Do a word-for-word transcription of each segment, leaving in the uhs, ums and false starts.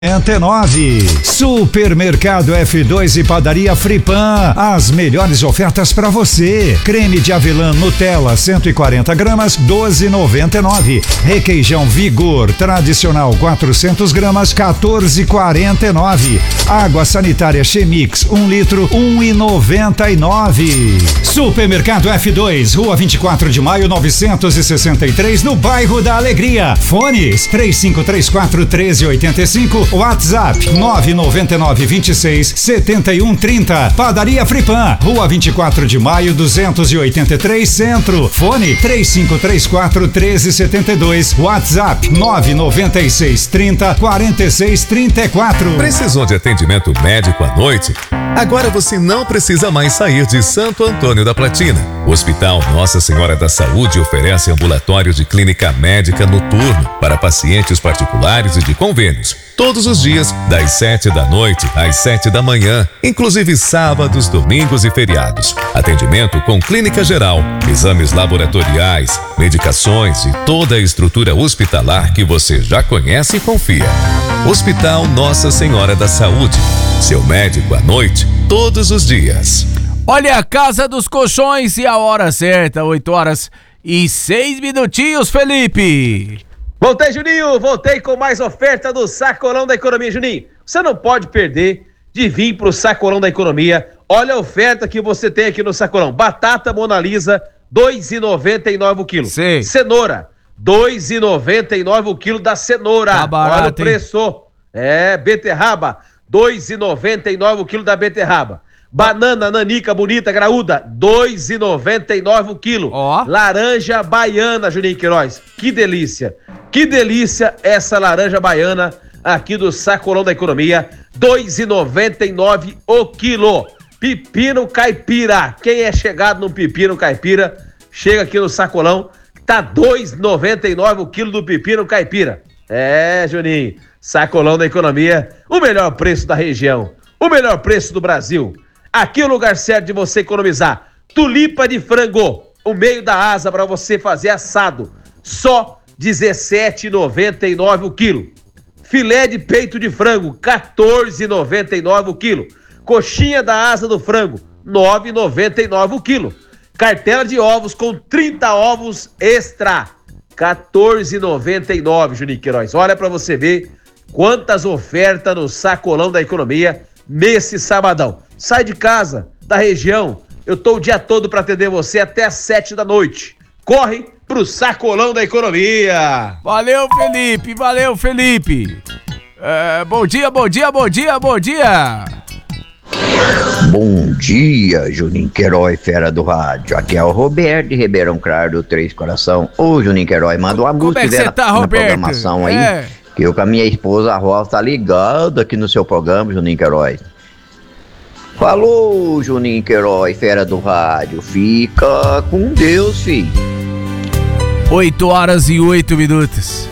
noventa e nove. Supermercado F dois e Padaria Fripan, as melhores ofertas para você. Creme de avelã Nutella cento e quarenta gramas, doze e noventa e nove. Requeijão Vigor tradicional quatrocentos gramas, quatorze e quarenta e nove. Água sanitária Chemix um litro, um e noventa e nove. Supermercado F dois, Rua vinte e quatro de maio novecentos e sessenta e três, no bairro da Alegria. Fones três cinco três quatro, treze oitenta e cinco. WhatsApp nove nove nove, vinte e seis, setenta e um, trinta. Padaria Fripan, Rua vinte e quatro de maio duzentos e oitenta e três, Centro. Fone três cinco três quatro, treze setenta e dois. WhatsApp nove nove seis, trinta, quarenta e seis, trinta e quatro. Precisou de atendimento médico à noite? Agora você não precisa mais sair de Santo Antônio da Platina. O Hospital Nossa Senhora da Saúde oferece ambulatório de clínica médica noturno para pacientes particulares e de convênios. Todos os dias, das sete da noite às sete da manhã, inclusive sábados, domingos e feriados. Atendimento com clínica geral, exames laboratoriais, medicações e toda a estrutura hospitalar que você já conhece e confia. Hospital Nossa Senhora da Saúde. Seu médico à noite, todos os dias. Olha a Casa dos Colchões e a hora certa, oito horas e seis minutinhos, Felipe. Voltei, Juninho, voltei com mais oferta do Sacolão da Economia. Juninho, você não pode perder de vir pro Sacolão da Economia. Olha a oferta que você tem aqui no Sacolão. Batata Mona Lisa, dois reais e noventa e nove o quilo. Sim. Cenoura, dois reais e noventa e nove o quilo da cenoura. Tá barato, olha o preço. Hein? É, beterraba, dois reais e noventa e nove o quilo da beterraba. Banana nanica bonita, graúda, dois reais e noventa e nove o quilo. Ó. Laranja baiana, Juninho Queiroz, que delícia. Que delícia essa laranja baiana aqui do Sacolão da Economia, dois reais e noventa e nove o quilo. Pepino caipira, quem é chegado no pepino caipira, chega aqui no Sacolão, tá dois reais e noventa e nove o quilo do pepino caipira. É, Juninho, Sacolão da Economia, o melhor preço da região, o melhor preço do Brasil. Aqui é o lugar certo de você economizar. Tulipa de frango, o meio da asa para você fazer assado, só dezessete reais e noventa e nove o quilo. Filé de peito de frango, quatorze reais e noventa e nove o quilo. Coxinha da asa do frango, nove reais e noventa e nove o quilo. Cartela de ovos com trinta ovos extra, quatorze reais e noventa e nove, Juninho Queiroz. Olha para você ver quantas ofertas no Sacolão da Economia nesse sabadão. Sai de casa, da região, eu tô o dia todo para atender você até às sete da noite. Corre pro Sacolão da Economia. Valeu, Felipe, valeu, Felipe. É, bom dia, bom dia, bom dia, bom dia. Bom dia, Juninho Queiroz, fera do rádio. Aqui é o Roberto de Ribeirão Claro do Três Coração. Ô, Juninho Queiroz, manda uma música é que você tá, na Roberto? programação aí. É. Que eu com a minha esposa, a Rosa, tá ligado aqui no seu programa, Juninho Queiroz. Falou, Juninho Queiroz, fera do rádio. Fica com Deus, filho. oito horas e oito minutos.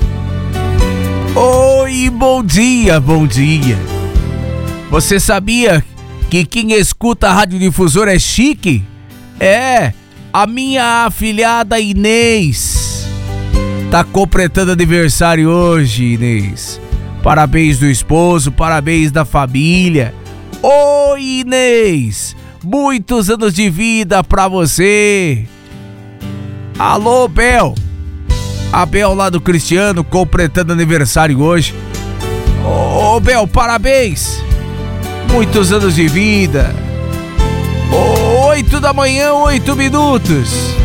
Oi, bom dia, bom dia. Você sabia que quem escuta a radiodifusora é chique? É, a minha afilhada Inês tá completando aniversário hoje, Inês. Parabéns do esposo, parabéns da família. Oi, Inês, muitos anos de vida pra você. Alô, Bel. A Bel lá do Cristiano completando aniversário hoje. Ô, Bel, parabéns. Muitos anos de vida. Oito da manhã, oito minutos.